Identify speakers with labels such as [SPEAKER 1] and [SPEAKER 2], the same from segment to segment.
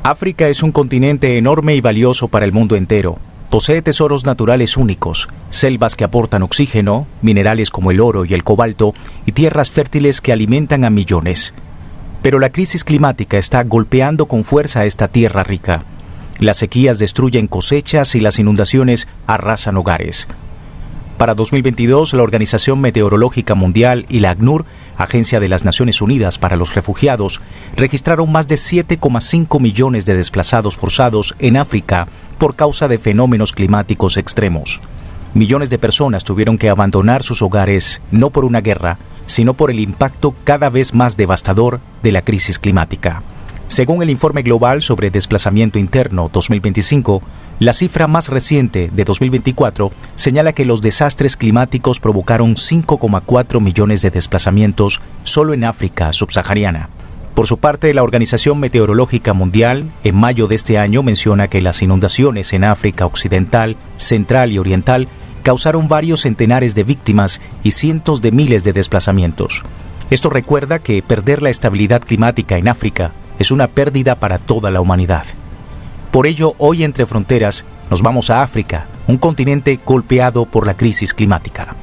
[SPEAKER 1] África es un continente enorme y valioso para el mundo entero. Posee tesoros naturales únicos, selvas que aportan oxígeno, minerales como el oro y el cobalto, y tierras fértiles que alimentan a millones. Pero la crisis climática está golpeando con fuerza a esta tierra rica. Las sequías destruyen cosechas y las inundaciones arrasan hogares. Para 2022, la Organización Meteorológica Mundial y la ACNUR, Agencia de las Naciones Unidas para los Refugiados, registraron más de 7,5 millones de desplazados forzados en África por causa de fenómenos climáticos extremos. Millones de personas tuvieron que abandonar sus hogares no por una guerra, sino por el impacto cada vez más devastador de la crisis climática. Según el Informe Global sobre Desplazamiento Interno 2025, la cifra más reciente de 2024 señala que los desastres climáticos provocaron 5,4 millones de desplazamientos solo en África subsahariana. Por su parte, la Organización Meteorológica Mundial, en mayo de este año, menciona que las inundaciones en África Occidental, Central y Oriental causaron varios centenares de víctimas y cientos de miles de desplazamientos. Esto recuerda que perder la estabilidad climática en África es una pérdida para toda la humanidad. Por ello, hoy Entre Fronteras nos vamos a África, un continente golpeado por la crisis climática.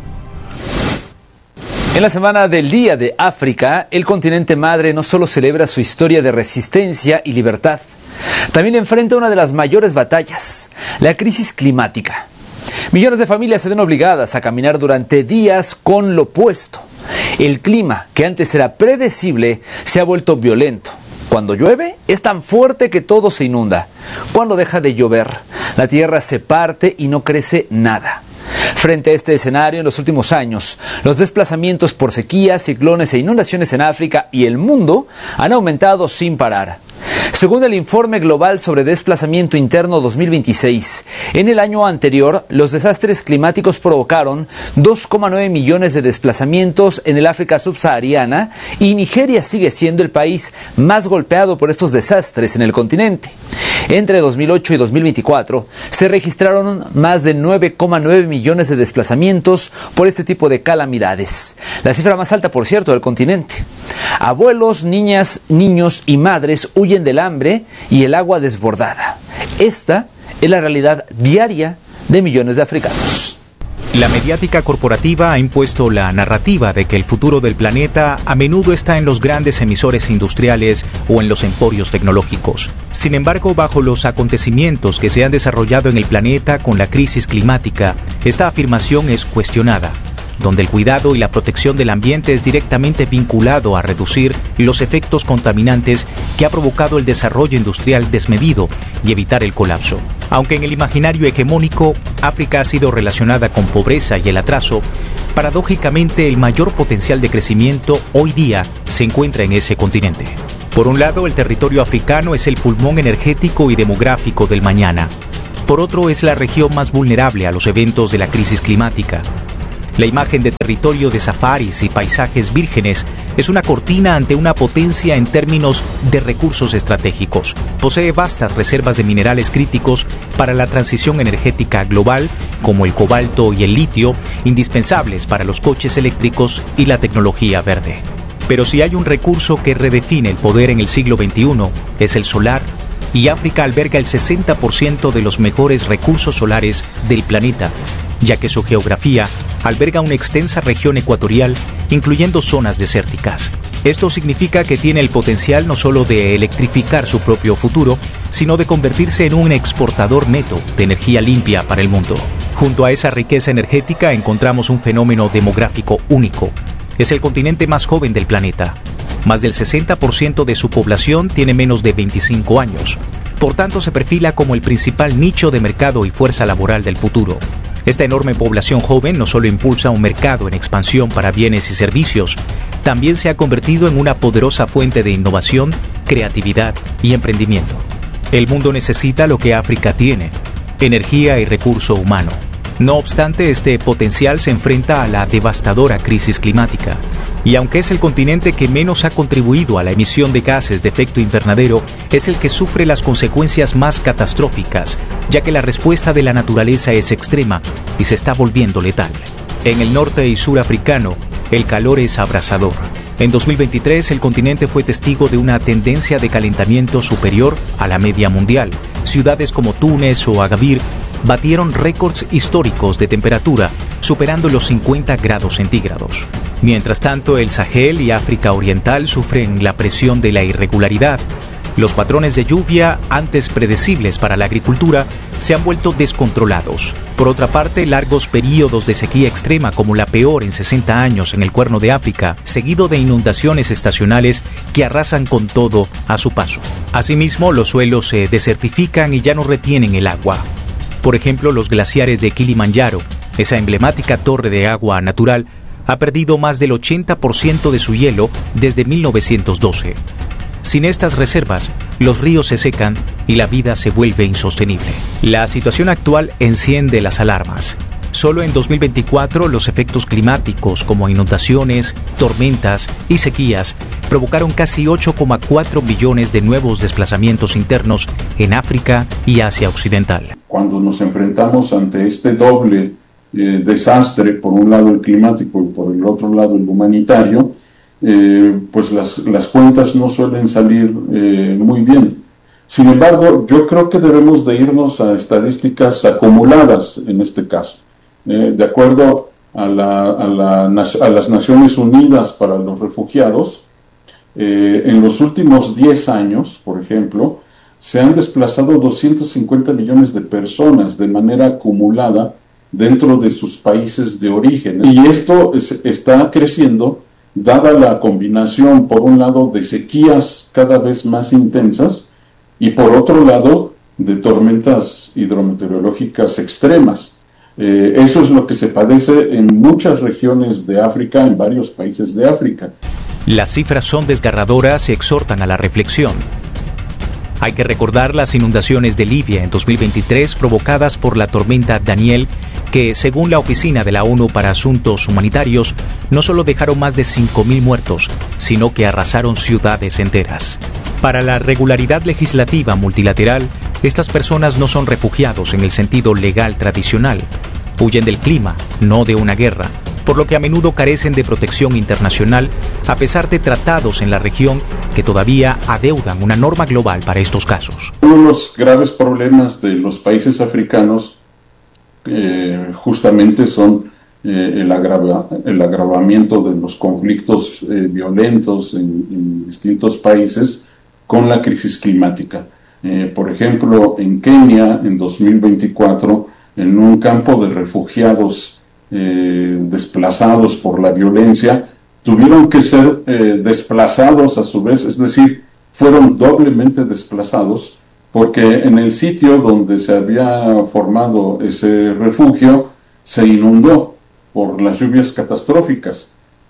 [SPEAKER 2] En la semana del Día de África, el continente madre no solo celebra su historia de resistencia y libertad, también enfrenta una de las mayores batallas, la crisis climática. Millones de familias se ven obligadas a caminar durante días con lo opuesto. El clima, que antes era predecible, se ha vuelto violento. Cuando llueve, es tan fuerte que todo se inunda. Cuando deja de llover, la tierra se parte y no crece nada. Frente a este escenario, en los últimos años, los desplazamientos por sequías, ciclones e inundaciones en África y el mundo han aumentado sin parar. Según el Informe Global sobre Desplazamiento Interno 2026, en el año anterior, los desastres climáticos provocaron 2,9 millones de desplazamientos en el África subsahariana y Nigeria sigue siendo el país más golpeado por estos desastres en el continente. Entre 2008 y 2024 se registraron más de 9,9 millones de desplazamientos por este tipo de calamidades, la cifra más alta, por cierto, del continente. Abuelos, niñas, niños y madres huyen del hambre y el agua desbordada. Esta es la realidad diaria de millones de africanos.
[SPEAKER 1] La mediática corporativa ha impuesto la narrativa de que el futuro del planeta a menudo está en los grandes emisores industriales o en los emporios tecnológicos. Sin embargo, bajo los acontecimientos que se han desarrollado en el planeta con la crisis climática, esta afirmación es cuestionada, donde el cuidado y la protección del ambiente es directamente vinculado a reducir los efectos contaminantes que ha provocado el desarrollo industrial desmedido y evitar el colapso. Aunque en el imaginario hegemónico África ha sido relacionada con pobreza y el atraso, paradójicamente el mayor potencial de crecimiento hoy día se encuentra en ese continente. Por un lado, el territorio africano es el pulmón energético y demográfico del mañana. Por otro, es la región más vulnerable a los eventos de la crisis climática. La imagen de territorio de safaris y paisajes vírgenes es una cortina ante una potencia en términos de recursos estratégicos. Posee vastas reservas de minerales críticos para la transición energética global, como el cobalto y el litio, indispensables para los coches eléctricos y la tecnología verde. Pero si hay un recurso que redefine el poder en el siglo XXI, es el solar, y África alberga el 60% de los mejores recursos solares del planeta, ya que su geografía alberga una extensa región ecuatorial, incluyendo zonas desérticas. Esto significa que tiene el potencial no solo de electrificar su propio futuro, sino de convertirse en un exportador neto de energía limpia para el mundo. Junto a esa riqueza energética encontramos un fenómeno demográfico único. Es el continente más joven del planeta. Más del 60% de su población tiene menos de 25 años. Por tanto, se perfila como el principal nicho de mercado y fuerza laboral del futuro. Esta enorme población joven no solo impulsa un mercado en expansión para bienes y servicios, también se ha convertido en una poderosa fuente de innovación, creatividad y emprendimiento. El mundo necesita lo que África tiene: energía y recurso humano. No obstante, este potencial se enfrenta a la devastadora crisis climática. Y aunque es el continente que menos ha contribuido a la emisión de gases de efecto invernadero, es el que sufre las consecuencias más catastróficas, ya que la respuesta de la naturaleza es extrema y se está volviendo letal. En el norte y sur africano, el calor es abrasador. En 2023, el continente fue testigo de una tendencia de calentamiento superior a la media mundial. Ciudades como Túnez o Agadir batieron récords históricos de temperatura, superando los 50 grados centígrados. Mientras tanto, el Sahel y África Oriental sufren la presión de la irregularidad. Los patrones de lluvia, antes predecibles para la agricultura, se han vuelto descontrolados. Por otra parte, largos periodos de sequía extrema, como la peor en 60 años en el Cuerno de África, seguido de inundaciones estacionales que arrasan con todo a su paso. Asimismo, los suelos se desertifican y ya no retienen el agua. Por ejemplo, los glaciares de Kilimanjaro, esa emblemática torre de agua natural, ha perdido más del 80% de su hielo desde 1912. Sin estas reservas, los ríos se secan y la vida se vuelve insostenible. La situación actual enciende las alarmas. Solo en 2024 los efectos climáticos como inundaciones, tormentas y sequías provocaron casi 8,4 millones de nuevos desplazamientos internos en África y Asia Occidental.
[SPEAKER 3] Cuando nos enfrentamos ante este doble desastre, por un lado el climático y por el otro lado el humanitario, pues las cuentas no suelen salir muy bien. Sin embargo, yo creo que debemos de irnos a estadísticas acumuladas en este caso. De acuerdo a las Naciones Unidas para los Refugiados, en los últimos 10 años, por ejemplo, se han desplazado 250 millones de personas de manera acumulada dentro de sus países de origen. Y esto está creciendo dada la combinación, por un lado, de sequías cada vez más intensas y por otro lado, de tormentas hidrometeorológicas extremas. Eso es lo que se padece en muchas regiones de África, en varios países de África.
[SPEAKER 1] Las cifras son desgarradoras y exhortan a la reflexión. Hay que recordar las inundaciones de Libia en 2023 provocadas por la tormenta Daniel, que, según la Oficina de la ONU para Asuntos Humanitarios, no solo dejaron más de 5.000 muertos, sino que arrasaron ciudades enteras. Para la regularidad legislativa multilateral, estas personas no son refugiados en el sentido legal tradicional. Huyen del clima, no de una guerra, por lo que a menudo carecen de protección internacional, a pesar de tratados en la región que todavía adeudan una norma global para estos casos.
[SPEAKER 3] Uno de los graves problemas de los países africanos justamente son el agravamiento de los conflictos violentos en distintos países con la crisis climática. Por ejemplo, en Kenia, en 2024, en un campo de refugiados desplazados por la violencia, tuvieron que ser desplazados a su vez, es decir, fueron doblemente desplazados, porque en el sitio donde se había formado ese refugio se inundó por las lluvias catastróficas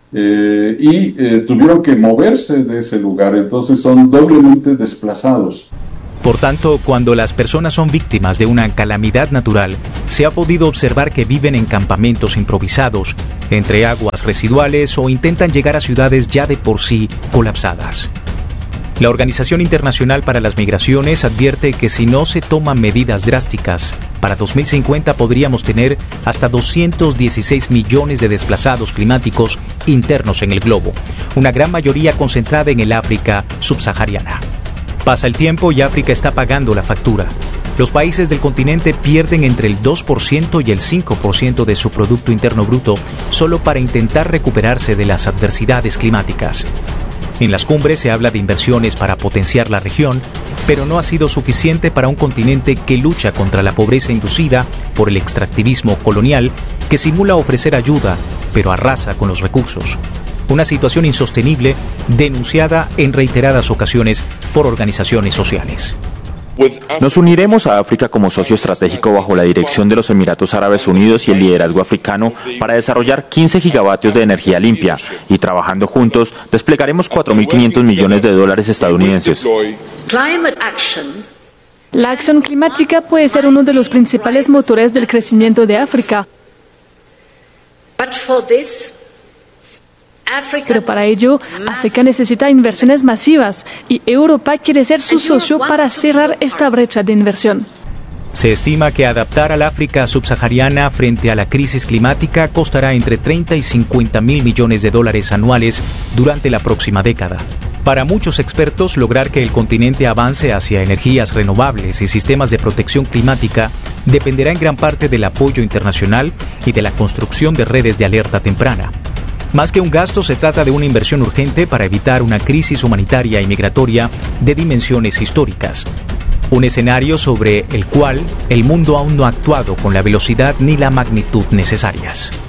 [SPEAKER 3] y tuvieron que moverse de ese lugar, entonces son doblemente desplazados.
[SPEAKER 1] Por tanto, cuando las personas son víctimas de una calamidad natural, se ha podido observar que viven en campamentos improvisados, entre aguas residuales o intentan llegar a ciudades ya de por sí colapsadas. La Organización Internacional para las Migraciones advierte que si no se toman medidas drásticas, para 2050 podríamos tener hasta 216 millones de desplazados climáticos internos en el globo, una gran mayoría concentrada en el África subsahariana. Pasa el tiempo y África está pagando la factura. Los países del continente pierden entre el 2% y el 5% de su Producto Interno Bruto solo para intentar recuperarse de las adversidades climáticas. En las cumbres se habla de inversiones para potenciar la región, pero no ha sido suficiente para un continente que lucha contra la pobreza inducida por el extractivismo colonial que simula ofrecer ayuda, pero arrasa con los recursos. Una situación insostenible denunciada en reiteradas ocasiones por organizaciones sociales.
[SPEAKER 4] Nos uniremos a África como socio estratégico bajo la dirección de los Emiratos Árabes Unidos y el liderazgo africano para desarrollar 15 gigavatios de energía limpia y trabajando juntos desplegaremos 4.500 millones de dólares estadounidenses.
[SPEAKER 5] La acción climática puede ser uno de los principales motores del crecimiento de África. Pero para ello, África necesita inversiones masivas y Europa quiere ser su socio para cerrar esta brecha de inversión.
[SPEAKER 1] Se estima que adaptar al África subsahariana frente a la crisis climática costará entre 30 y 50 mil millones de dólares anuales durante la próxima década. Para muchos expertos, lograr que el continente avance hacia energías renovables y sistemas de protección climática dependerá en gran parte del apoyo internacional y de la construcción de redes de alerta temprana. Más que un gasto, se trata de una inversión urgente para evitar una crisis humanitaria y migratoria de dimensiones históricas. Un escenario sobre el cual el mundo aún no ha actuado con la velocidad ni la magnitud necesarias.